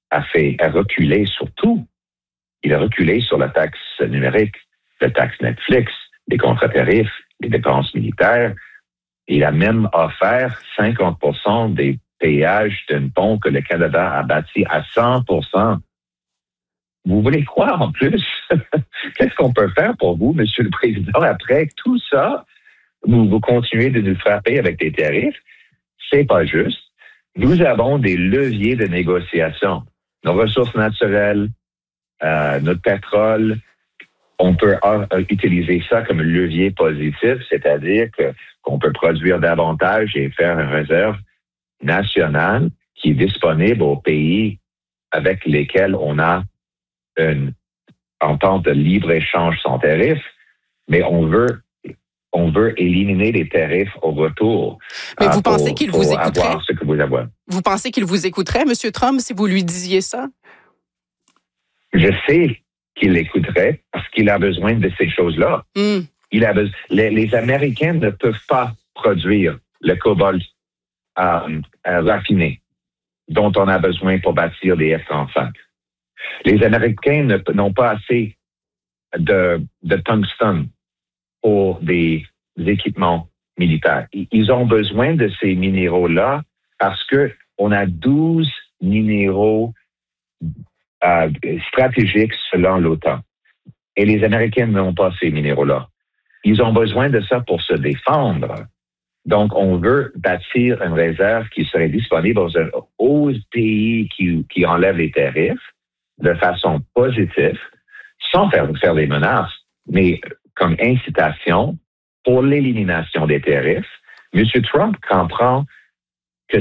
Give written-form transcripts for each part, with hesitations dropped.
a reculé sur tout. Il a reculé sur la taxe numérique, la taxe Netflix, les contre-tarifs, les dépenses militaires. Il a même offert 50% des péages d'un pont que le Canada a bâti à 100%. Vous voulez quoi en plus? Qu'est-ce qu'on peut faire pour vous, Monsieur le Président, après tout ça? Vous continuez de nous frapper avec des tarifs. C'est pas juste. Nous avons des leviers de négociation. Nos ressources naturelles, notre pétrole, on peut utiliser ça comme levier positif, c'est-à-dire qu'on peut produire davantage et faire une réserve nationale qui est disponible aux pays avec lesquels on a une entente de libre-échange sans tarif, mais on veut éliminer les tarifs au retour. Mais vous pensez qu'il vous écouterait? Avoir ce que vous avez. Vous pensez qu'il vous écouterait, M. Trump, si vous lui disiez ça? Je sais qu'il écouterait parce qu'il a besoin de ces choses-là. Les Américains ne peuvent pas produire le cobalt raffiné dont on a besoin pour bâtir des F-35. Les Américains n'ont pas assez de tungstène pour des équipements militaires. Ils ont besoin de ces minéraux-là parce qu'on a 12 minéraux stratégiques selon l'OTAN. Et les Américains n'ont pas ces minéraux-là. Ils ont besoin de ça pour se défendre. Donc, on veut bâtir une réserve qui serait disponible aux pays qui enlèvent les tarifs de façon positive, sans faire des menaces, mais comme incitation pour l'élimination des tarifs. M. Trump comprend que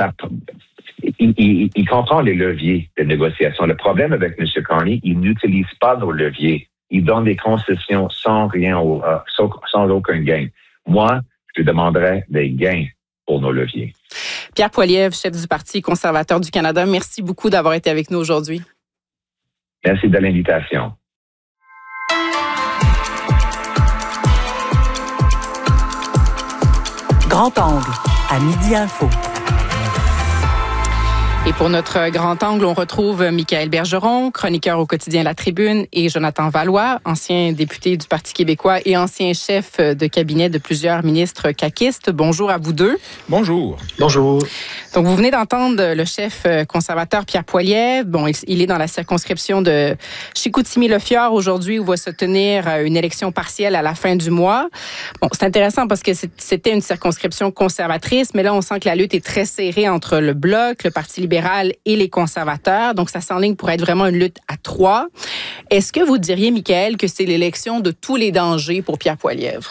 il comprend les leviers de négociation. Le problème avec M. Carney, il n'utilise pas nos leviers. Il donne des concessions sans aucun gain. Moi, je demanderais des gains pour nos leviers. Pierre Poilievre, chef du Parti conservateur du Canada, merci beaucoup d'avoir été avec nous aujourd'hui. Merci de l'invitation. Grand angle, à Midi Info. Et pour notre grand angle, on retrouve Michaël Bergeron, chroniqueur au quotidien La Tribune, et Jonathan Vallois, ancien député du Parti québécois et ancien chef de cabinet de plusieurs ministres caquistes. Bonjour à vous deux. Bonjour. Bonjour. Donc, vous venez d'entendre le chef conservateur Pierre Poilievre. Bon, il est dans la circonscription de Chicoutimi-Le-Fjord aujourd'hui où va se tenir une élection partielle à la fin du mois. Bon, c'est intéressant parce que c'était une circonscription conservatrice, mais là, on sent que la lutte est très serrée entre le Bloc, le Parti libéral et les conservateurs. Donc, ça s'enligne pour être vraiment une lutte à trois. Est-ce que vous diriez, Michaël, que c'est l'élection de tous les dangers pour Pierre Poilievre?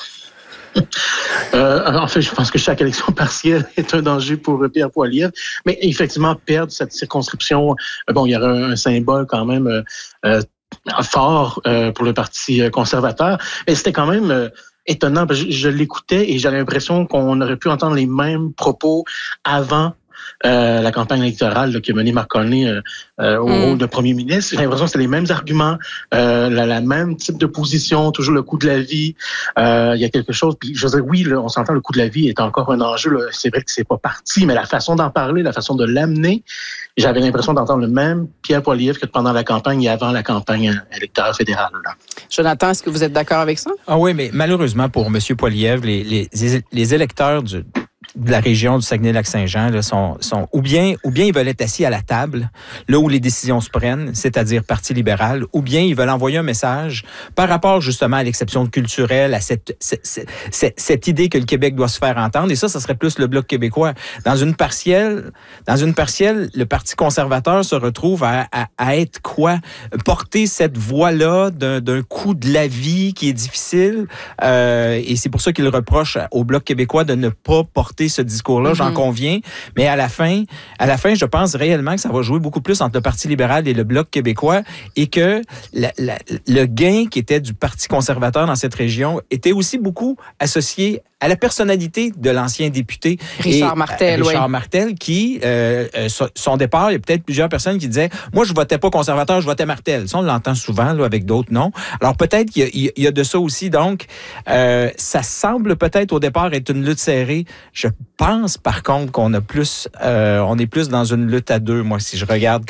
En fait, je pense que chaque élection partielle est un danger pour Pierre Poilievre. Mais effectivement, perdre cette circonscription, bon, il y aura un symbole quand même fort pour le Parti conservateur. Mais c'était quand même étonnant. Parce que je l'écoutais et j'avais l'impression qu'on aurait pu entendre les mêmes propos avant la campagne électorale là, qui a mené Mark Carney au rôle de premier ministre. J'ai l'impression que c'était les mêmes arguments, la même type de position, toujours le coût de la vie. Il y a quelque chose. Puis je veux dire, oui, là, on s'entend, le coût de la vie est encore un enjeu. Là. C'est vrai que c'est pas parti, mais la façon d'en parler, la façon de l'amener, j'avais l'impression d'entendre le même Pierre Poilievre que pendant la campagne et avant la campagne électorale fédérale. Là. Jonathan, est-ce que vous êtes d'accord avec ça? Ah oui, mais malheureusement pour M. Poilievre, les électeurs de la région du Saguenay-Lac-Saint-Jean là, sont ou bien ils veulent être assis à la table, là où les décisions se prennent, c'est-à-dire Parti libéral, ou bien ils veulent envoyer un message par rapport justement à l'exception culturelle, à cette idée que le Québec doit se faire entendre. Et ça serait plus le Bloc québécois. Dans une partielle, le Parti conservateur se retrouve à être quoi? Porter cette voix-là d'un coût de la vie qui est difficile. Et c'est pour ça qu'il reproche au Bloc québécois de ne pas porter ce discours-là, j'en conviens. Mais à la fin, je pense réellement que ça va jouer beaucoup plus entre le Parti libéral et le Bloc québécois et que le gain qui était du Parti conservateur dans cette région était aussi beaucoup associé à la personnalité de l'ancien député Richard Martel, qui, son départ, il y a peut-être plusieurs personnes qui disaient « Moi, je votais pas conservateur, je votais Martel ». Ça, on l'entend souvent là, avec d'autres noms. Alors, peut-être qu'il y a de ça aussi. Donc, ça semble peut-être au départ être une lutte serrée. Je pense, par contre, qu'on a plus, on est plus dans une lutte à deux, moi, si je regarde